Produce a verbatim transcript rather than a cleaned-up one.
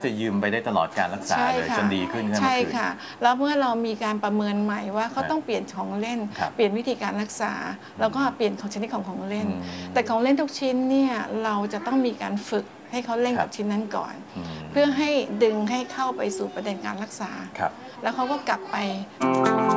จะยืมไปได้ตลอดการรักษาเลยจนดีขึ้นใช่ไหมใช่ค่ะแล้วเมื่อเรามีการประเมินใหม่ว่าเขาต้องเปลี่ยนของเล่นเปลี่ยนวิธีการรักษาแล้วก็เปลี่ยนของชนิดของของเล่นแต่ของเล่นทุกชิ้นเนี่ยเราจะต้องมีการฝึกให้เขาเล่นกับชิ้นนั้นก่อนเพื่อให้ดึงให้เข้าไปสู่ประเด็นการรักษาแล้วเขาก็กลับไป